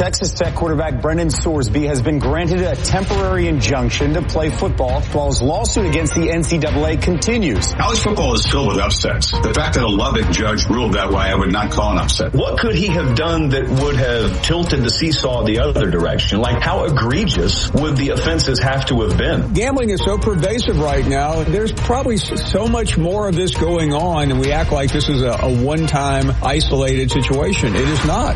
Texas Tech quarterback Brendan Sorsby has been granted a temporary injunction to play football while his lawsuit against the NCAA continues. College football is filled with upsets. The fact that a Lubbock judge ruled that way, I would not call an upset. What could he have done that would have tilted the seesaw the other direction? Like, how egregious would the offenses have to have been? Gambling is so pervasive right now. There's probably so much more of this going on, and we act like this is a one-time isolated situation. It is not.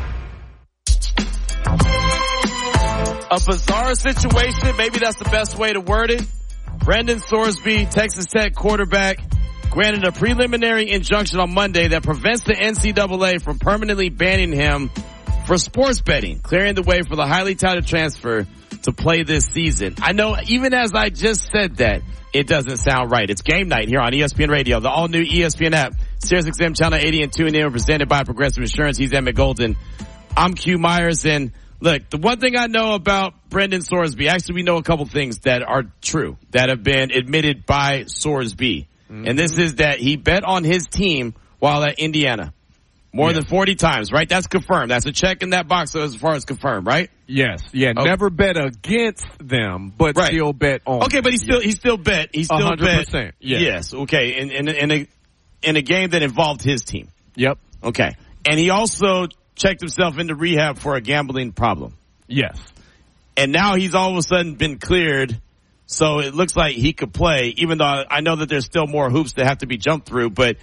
A bizarre situation, maybe that's the best way to word it. Brendan Sorsby, Texas Tech quarterback, granted a preliminary injunction on Monday that prevents the NCAA from permanently banning him for sports betting, clearing the way for the highly touted transfer to play this season. I know even as I just said that, it doesn't sound right. It's game night here on ESPN Radio, the all-new ESPN app, SiriusXM Channel 80 and TuneIn, presented by Progressive Insurance. He's Emmett Golden. I'm Q Myers, and look, the one thing I know about Brendan Sorsby, actually we know a couple things that are true, that have been admitted by Sorsby. Mm-hmm. And this is that he bet on his team while at Indiana. More than 40 times, right? That's confirmed. That's a check in that box as far as confirmed, right? Yes. Yeah. Okay. Never bet against them, but still bet on. Okay, but he still bet. He still 100%. Bet. Yes. Yes. Okay. In a game that involved his team. Yep. Okay. And he also checked himself into rehab for a gambling problem. Yes. And now he's all of a sudden been cleared. So it looks like he could play, even though I know that there's still more hoops that have to be jumped through, but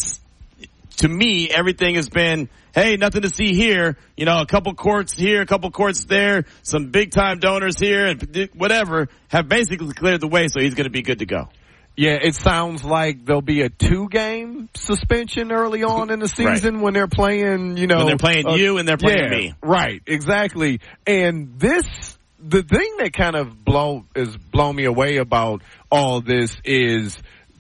to me, everything has been, hey, nothing to see here. You know, a couple courts here, a couple courts there, some big-time donors here, and whatever, have basically cleared the way, so he's going to be good to go. Yeah, it sounds like there'll be a 2-game suspension early on in the season when they're playing, you know. When they're playing you and they're playing me. Right, exactly. And the thing that kind of blown me away about all this is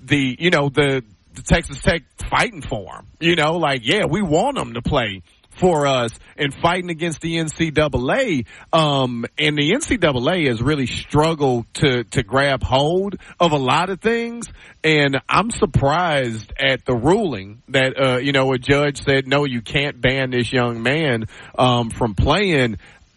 the Texas Tech fighting for him. You know, like, yeah, we want them to play for us and fighting against the NCAA. And the NCAA has really struggled to grab hold of a lot of things. And I'm surprised at the ruling that, a judge said, no, you can't ban this young man, from playing.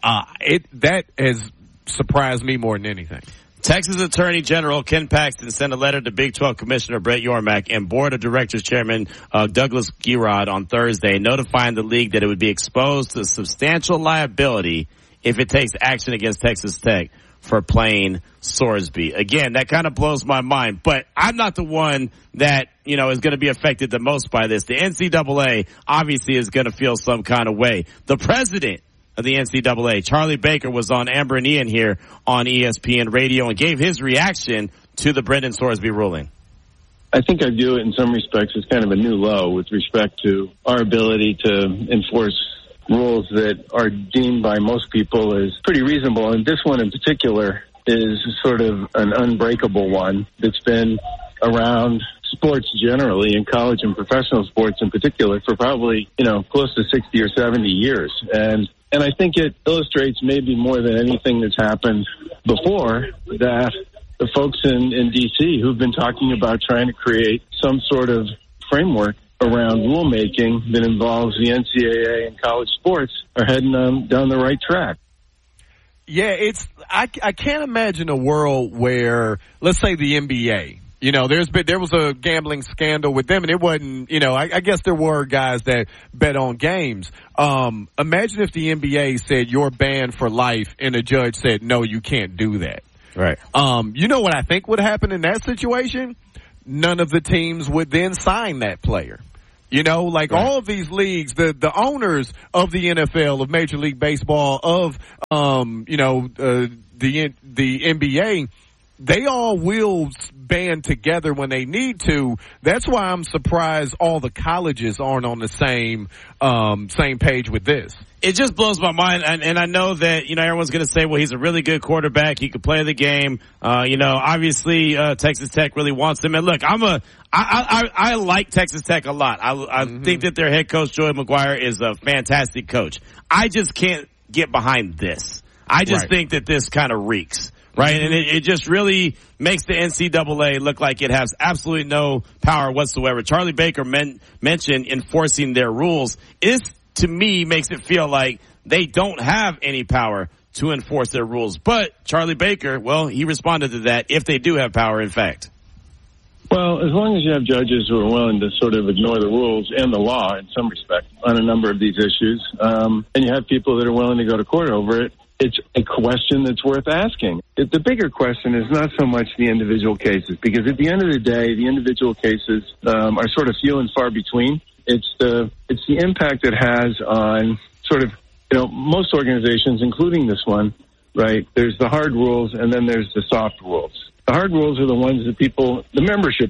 That has surprised me more than anything. Texas Attorney General Ken Paxton sent a letter to Big 12 Commissioner Brett Yormark and Board of Directors Chairman Douglas Gierod on Thursday, notifying the league that it would be exposed to substantial liability if it takes action against Texas Tech for playing Sorsby. Again, that kind of blows my mind, but I'm not the one that, is going to be affected the most by this. The NCAA obviously is going to feel some kind of way. The president of the NCAA, Charlie Baker, was on Amber and Ian here on ESPN Radio and gave his reaction to the Brendan Sorsby ruling. I think I view it in some respects as kind of a new low with respect to our ability to enforce rules that are deemed by most people as pretty reasonable. And this one in particular is sort of an unbreakable one that's been around sports generally, in college and professional sports in particular, for probably, close to 60 or 70 years. And I think it illustrates maybe more than anything that's happened before that the folks in D.C. who've been talking about trying to create some sort of framework around rulemaking that involves the NCAA and college sports are heading down the right track. Yeah, I can't imagine a world where, let's say the NBA, there was a gambling scandal with them, and it wasn't, I guess there were guys that bet on games. Imagine if the NBA said you're banned for life and a judge said, no, you can't do that. Right. You know what I think would happen in that situation? None of the teams would then sign that player. Right. All of these leagues, the owners of the NFL, of Major League Baseball, of, the NBA, they all will band together when they need to. That's why I'm surprised all the colleges aren't on the same page with this. It just blows my mind, and I know that, everyone's going to say, well, he's a really good quarterback. He could play the game. Obviously, Texas Tech really wants him. And look, I like Texas Tech a lot. I think that their head coach, Joey McGuire, is a fantastic coach. I just can't get behind this. I just think that this kind of reeks. Right, and it just really makes the NCAA look like it has absolutely no power whatsoever. Charlie Baker mentioned enforcing their rules. to me, makes it feel like they don't have any power to enforce their rules. But Charlie Baker, well, he responded to that, if they do have power, in fact. Well, as long as you have judges who are willing to sort of ignore the rules and the law in some respect on a number of these issues, and you have people that are willing to go to court over it, it's a question that's worth asking. The bigger question is not so much the individual cases, because at the end of the day, the individual cases are sort of few and far between. It's the impact it has on sort of, most organizations, including this one, right? There's the hard rules and then there's the soft rules. The hard rules are the ones that the membership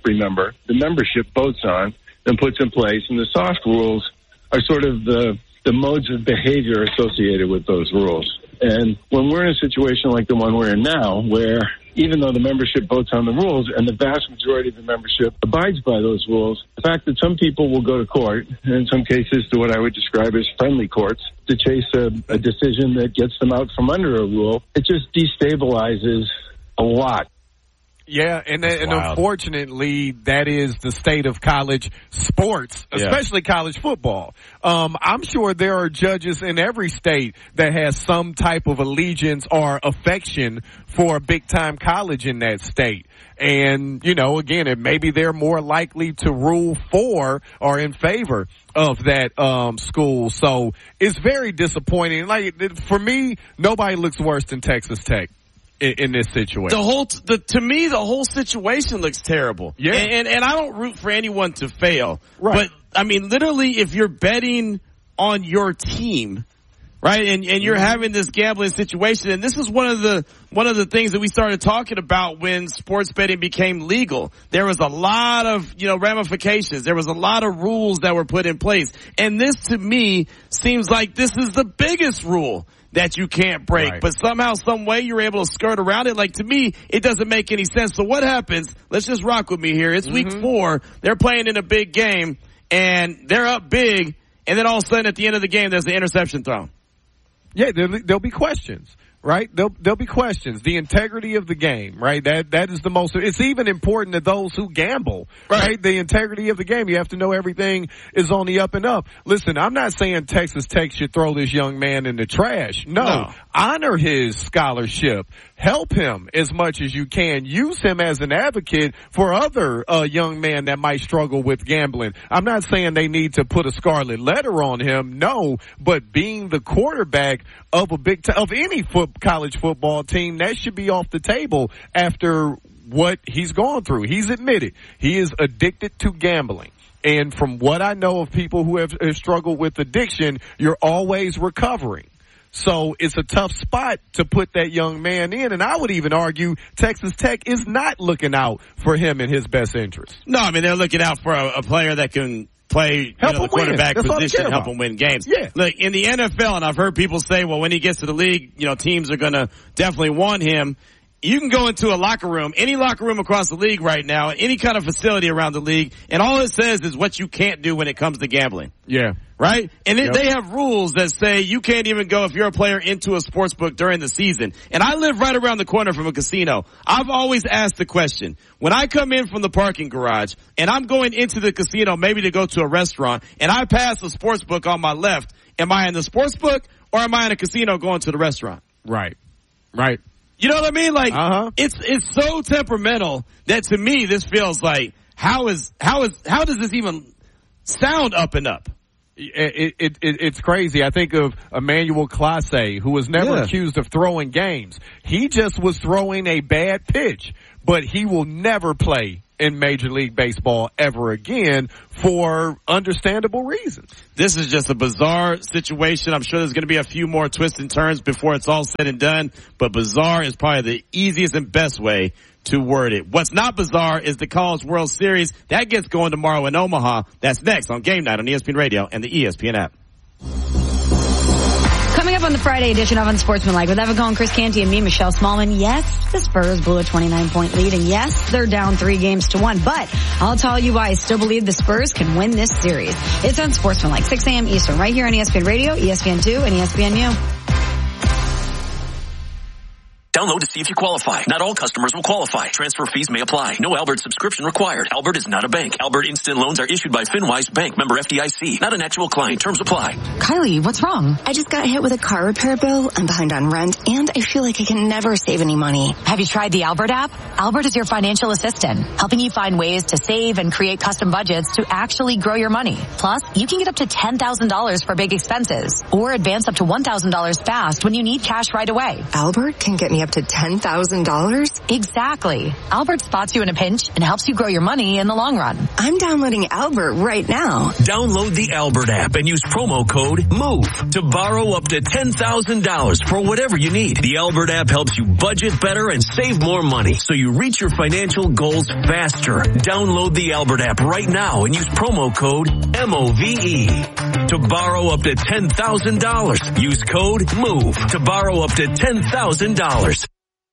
votes on and puts in place, and the soft rules are sort of the modes of behavior associated with those rules. And when we're in a situation like the one we're in now, where even though the membership votes on the rules and the vast majority of the membership abides by those rules, the fact that some people will go to court, and in some cases to what I would describe as friendly courts, to chase a decision that gets them out from under a rule, it just destabilizes a lot. Yeah, and unfortunately, that is the state of college sports, especially college football. I'm sure there are judges in every state that has some type of allegiance or affection for a big-time college in that state. And, again, maybe they're more likely to rule for or in favor of that school. So it's very disappointing. Like, for me, nobody looks worse than Texas Tech in this situation. To me, the whole situation looks terrible. Yeah. And I don't root for anyone to fail. Right. But, I mean, literally, if you're betting on your team, right, and you're having this gambling situation, and this is one of the things that we started talking about when sports betting became legal. There was a lot of, ramifications. There was a lot of rules that were put in place. And this, to me, seems like this is the biggest rule that you can't break. Right. But somehow, some way, you're able to skirt around it. Like, to me, it doesn't make any sense. So what happens? Let's just rock with me here. It's week 4. They're playing in a big game, and they're up big, and then all of a sudden, at the end of the game, there's an interception thrown. Yeah, there'll be questions, right? There'll be questions. The integrity of the game, right? That is the most, it's even important to those who gamble, right? The integrity of the game. You have to know everything is on the up and up. Listen, I'm not saying Texas Tech should throw this young man in the trash. No. Honor his scholarship. Help him as much as you can. Use him as an advocate for other young men that might struggle with gambling. I'm not saying they need to put a scarlet letter on him, no, but being the quarterback of of any college football team, that should be off the table after what he's gone through. He's admitted he is addicted to gambling. And from what I know of people who have struggled with addiction, you're always recovering. So it's a tough spot to put that young man in. And I would even argue Texas Tech is not looking out for him in his best interest. No, I mean, they're looking out for a player that can play the quarterback position, help him win games. Yeah. Look, in the NFL, and I've heard people say, well, when he gets to the league, teams are going to definitely want him. You can go into a locker room, any locker room across the league right now, any kind of facility around the league, and all it says is what you can't do when it comes to gambling. Yeah. Right? And they have rules that say you can't even go if you're a player into a sports book during the season. And I live right around the corner from a casino. I've always asked the question, when I come in from the parking garage and I'm going into the casino maybe to go to a restaurant and I pass a sports book on my left, am I in the sports book or am I in a casino going to the restaurant? Right. You know what I mean? Like, it's so temperamental that to me this feels like, how does this even sound up and up? It's crazy. I think of Emmanuel Clase, who was never accused of throwing games. He just was throwing a bad pitch, but he will never play in Major League Baseball ever again for understandable reasons. This is just a bizarre situation. I'm sure there's going to be a few more twists and turns before it's all said and done, but bizarre is probably the easiest and best way to word it. What's not bizarre is the College World Series. That gets going tomorrow in Omaha. That's next on Game Night on ESPN Radio and the ESPN app. Coming up on the Friday edition of Unsportsmanlike with Evan Cohen, Chris Canty, and me, Michelle Smallman. Yes, the Spurs blew a 29-point lead, and yes, they're down 3-1, but I'll tell you why I still believe the Spurs can win this series. It's Unsportsmanlike, 6 a.m. Eastern, right here on ESPN Radio, ESPN2, and ESPNU. Download to see if you qualify. Not all customers will qualify. Transfer fees may apply. No Albert subscription required. Albert is not a bank. Albert Instant Loans are issued by FinWise Bank, member FDIC. Not an actual client. Terms apply. Kylie, what's wrong? I just got hit with a car repair bill. I'm behind on rent, and I feel like I can never save any money. Have you tried the Albert app? Albert is your financial assistant, helping you find ways to save and create custom budgets to actually grow your money. Plus, you can get up to $10,000 for big expenses or advance up to $1,000 fast when you need cash right away. Albert can get me up to $10,000? Exactly. Albert spots you in a pinch and helps you grow your money in the long run. I'm downloading Albert right now. Download the Albert app and use promo code MOVE to borrow up to $10,000 for whatever you need. The Albert app helps you budget better and save more money so you reach your financial goals faster. Download the Albert app right now and use promo code MOVE to borrow up to $10,000. Use code MOVE to borrow up to $10,000.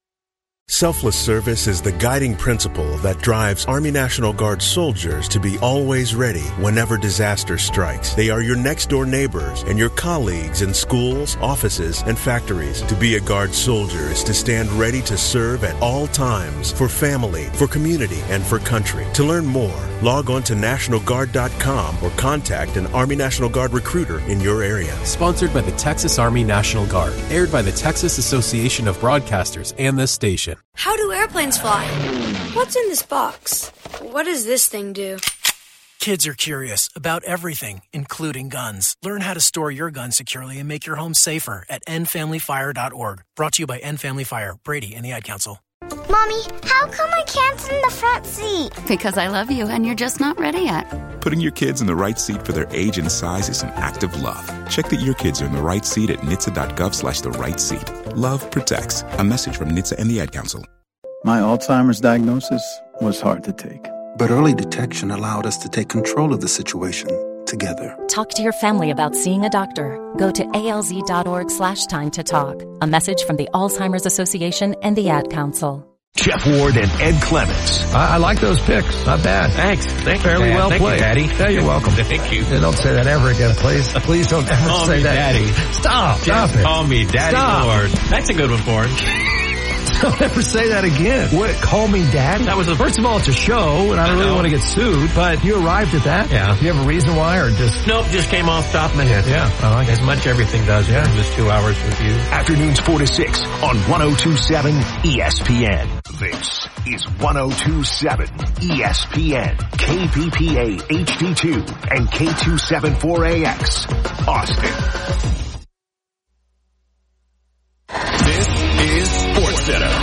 Selfless service is the guiding principle that drives Army National Guard soldiers to be always ready whenever disaster strikes. They are your next-door neighbors and your colleagues in schools, offices, and factories. To be a Guard soldier is to stand ready to serve at all times for family, for community, and for country. To learn more, log on to NationalGuard.com or contact an Army National Guard recruiter in your area. Sponsored by the Texas Army National Guard. Aired by the Texas Association of Broadcasters and this station. How do airplanes fly? What's in this box? What does this thing do? Kids are curious about everything, including guns. Learn how to store your gun securely and make your home safer at endfamilyfire.org. Brought to you by End Family Fire, Brady, and the Ad Council. Mommy, how come I can't sit in the front seat? Because I love you and you're just not ready yet. Putting your kids in the right seat for their age and size is an act of love. Check that your kids are in the right seat at nhtsa.gov/the right seat. Love protects. A message from NHTSA and the Ad Council. My Alzheimer's diagnosis was hard to take. But early detection allowed us to take control of the situation together. Talk to your family about seeing a doctor. Go to alz.org/time to talk. A message from the Alzheimer's Association and the Ad Council. Jeff Ward and Ed Clements. I like those picks. Not bad. Thanks. Thank you, Fairly Dad. well Thank played. you, Daddy. Yeah, you're welcome. Thank you. Don't say that ever again, please. Please don't ever Call say me that. Daddy. Stop it. Call me Daddy Stop. Ward. That's a good one for him. Don't ever say that again. What? Call me Daddy? That was First of all, it's a show, and I don't really want to get sued, but you arrived at that? Yeah. Do you have a reason why, or just... Nope, just came off the top of my head. Yeah. I like as much everything does in this 2 hours with you. Afternoons 4 to 6 on 102.7 ESPN. This is 102.7 ESPN, KPPA HD2, and K274AX, Austin. This is SportsCenter.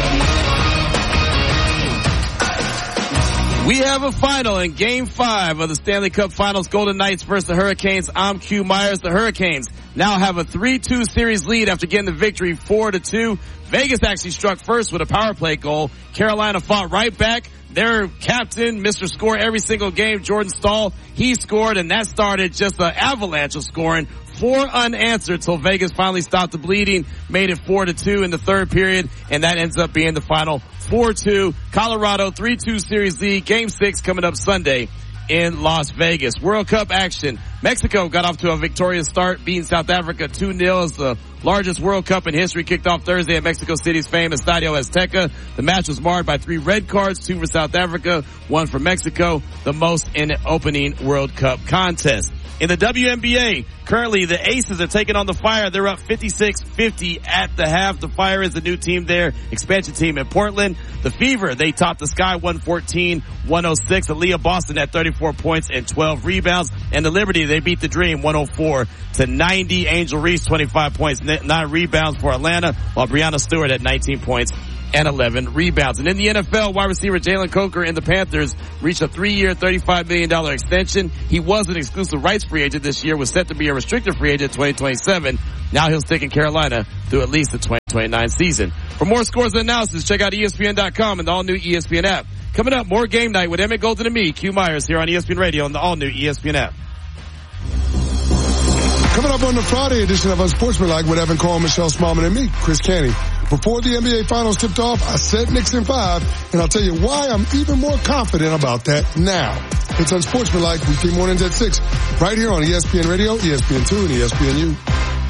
We have a final in Game 5 of the Stanley Cup Finals. Golden Knights versus the Hurricanes. I'm Q Myers. The Hurricanes now have a 3-2 series lead after getting the victory 4-2. Vegas actually struck first with a power play goal. Carolina fought right back. Their captain, Mr. Score every single game, Jordan Staal, he scored, and that started just an avalanche of scoring. 4 unanswered till Vegas finally stopped the bleeding, made it 4-2 in the third period, and that ends up being the final 4-2. Colorado 3-2 series lead. Game 6 coming up Sunday in Las Vegas. World Cup action. Mexico got off to a victorious start, beating South Africa 2-0 as the largest World Cup in history. Kicked off Thursday at Mexico City's famous Estadio Azteca. The match was marred by 3 red cards, 2 for South Africa, 1 for Mexico, the most in an opening World Cup contest. In the WNBA, currently the Aces are taking on the Fire. They're up 56-50 at the half. The Fire is the new team there, expansion team in Portland. The Fever, they topped the Sky 114-106. Aaliyah Boston at 34 points and 12 rebounds. And the Liberty, they beat the Dream 104-90. Angel Reese 25 points, 9 rebounds for Atlanta, while Breanna Stewart at 19 points and 11 rebounds. And in the NFL, wide receiver Jalen Coker and the Panthers reached a 3-year, $35 million extension. He was an exclusive rights free agent this year, was set to be a restricted free agent in 2027. Now he'll stick in Carolina through at least the 2029 season. For more scores and analysis, check out ESPN.com and the all-new ESPN app. Coming up, more Game Night with Emmett Golden and me, Q Myers, here on ESPN Radio and the all-new ESPN app. Coming up on the Friday edition of Unsportsmanlike with Evan Cole, Michelle Smallman, and me, Chris Canty. Before the NBA Finals tipped off, I said Knicks in 5, and I'll tell you why I'm even more confident about that now. It's Unsportsmanlike weekday mornings at 6, right here on ESPN Radio, ESPN2, and ESPNU.